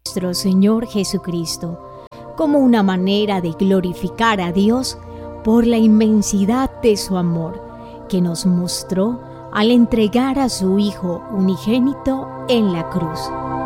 nuestro Señor Jesucristo, como una manera de glorificar a Dios por la inmensidad de su amor que nos mostró al entregar a su Hijo unigénito en la cruz.